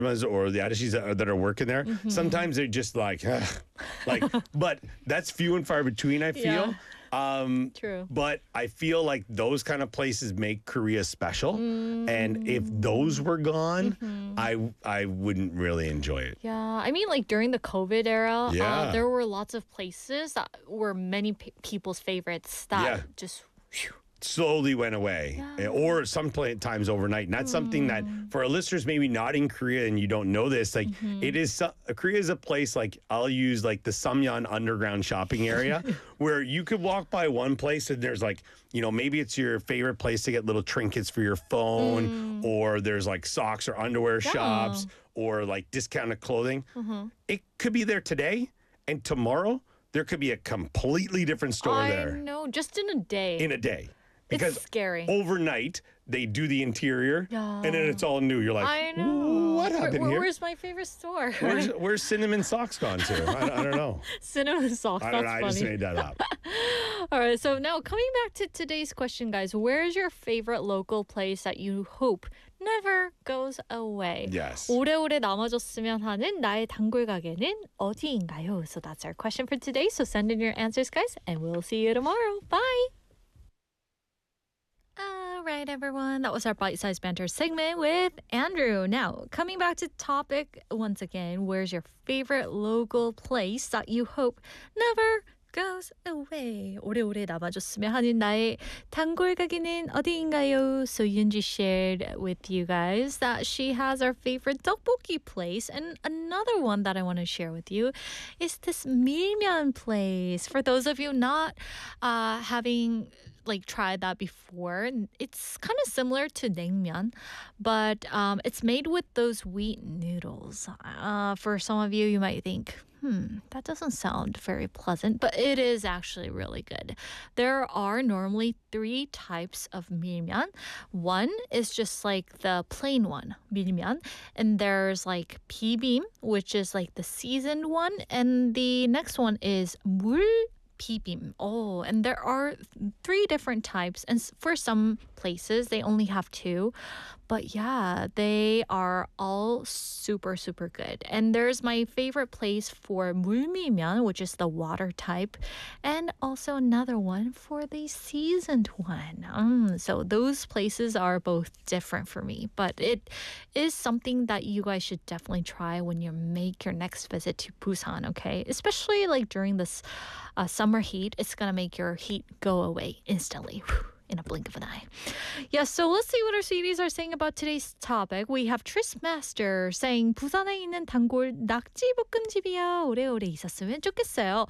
or the arishis that are working there, sometimes they're just like, ugh, like, but that's few and far between, I feel. True. But I feel like those kind of places make Korea special. And if those were gone, I wouldn't really enjoy it. Yeah, I mean, like during the COVID era, Yeah. there were lots of places that were many people's favorites that just. Whew. Slowly went away, or sometimes overnight. And that's something that for our listeners maybe not in Korea and you don't know this, like it is Korea is a place, like I'll use like the Samyeon underground shopping area where you could walk by one place and there's like, you know, maybe it's your favorite place to get little trinkets for your phone, or there's like socks or underwear shops, or like discounted clothing. It could be there today, and tomorrow there could be a completely different store there. I know, just in a day. In a day. Because it's scary. Overnight, they do the interior, and then it's all new. You're like, I know. What happened here? Where's my favorite store? Where's cinnamon socks gone to? I don't know. Cinnamon socks. I don't That's know. funny. I just made that up. All right. So now coming back to today's question, guys, where is your favorite local place that you hope never goes away? Yes. 오래오래 남아줬으면 하는 나의 단골 가게는 어디인가요? So that's our question for today. So send in your answers, guys, and we'll see you tomorrow. Bye. All right, everyone. That was our bite-sized banter segment with Andrew. Now, coming back to topic once again, where's your favorite local place that you hope never goes away? 오래오래 남아줬으면 하는 나의 단골 가게는 어디인가요? So Yunji shared with you guys that she has our favorite tteokbokki place, and another one that I want to share with you is this 밀면 place. For those of you not having like tried that before, it's kind of similar to naengmyeon, but it's made with those wheat noodles. For some of you, you might think, that doesn't sound very pleasant, but it is actually really good. There are normally 3 types of 밀면. One is just like the plain one, 밀면, and there's like 비빔, which is like the seasoned one, and the next one is 물 비빔. Oh, and there are 3 different types, and for some places they only have 2. But yeah, they are all super, super good. And there's my favorite place for 물밀면, which is the water type, and also another one for the seasoned one. So those places are both different for me, but it is something that you guys should definitely try when you make your next visit to Busan, okay? Especially like during this summer heat, it's gonna make your heat go away instantly. In a blink of an eye. Yeah, so let's see what our CDs are saying about today's topic. We have Tris Master saying 부산에 있는 단골 낙지볶음집이야. 오래오래 있었으면 좋겠어요.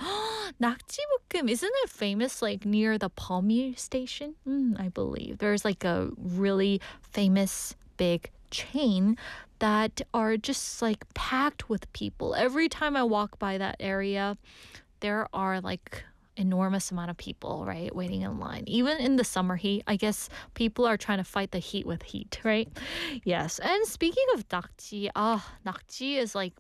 낙지볶음, isn't it famous like near the Palmyra station? I believe. There's like a really famous big chain that are just like packed with people. Every time I walk by that area, there are like enormous amount of people, right, waiting in line. Even in the summer heat, I guess people are trying to fight the heat with heat, right? Yes. And speaking of nakji, nakji is like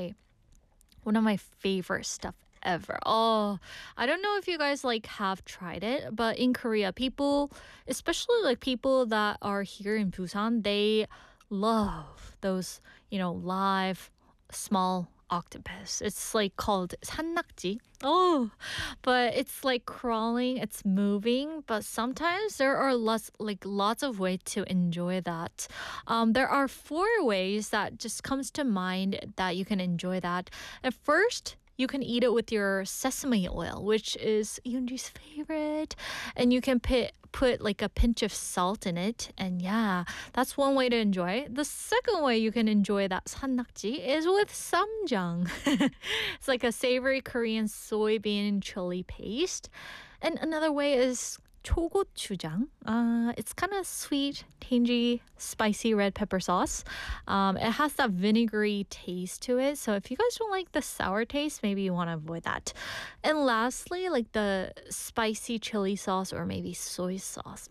one of my favorite stuff ever. Oh, I don't know if you guys like have tried it, but in Korea, people, especially like people that are here in Busan, they love those, live small octopus. It's like called 산낙지. Oh, but it's like crawling, it's moving, but sometimes there are lots of ways to enjoy that. There are 4 ways that just comes to mind that you can enjoy that. At first, you can eat it with your sesame oil, which is Yoonji's favorite. And you can put like a pinch of salt in it. And yeah, that's one way to enjoy it. The second way you can enjoy that 산낙지 is with samjang. It's like a savory Korean soybean chili paste. And another way is 초고추장. It's kind of sweet, tangy, spicy red pepper sauce. It has that vinegary taste to it. So if you guys don't like the sour taste, maybe you want to avoid that. And lastly, like the spicy chili sauce or maybe soy sauce.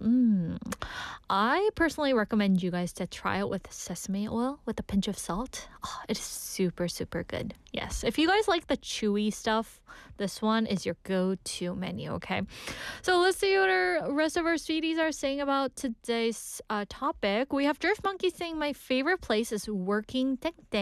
I personally recommend you guys to try it with sesame oil with a pinch of salt. Oh, it is super, super good. Yes, if you guys like the chewy stuff, this one is your go-to menu, okay? So let's see what our our rest of our sweeties are saying about today's topic. We have Drift Monkey saying my favorite place is working 땡땡.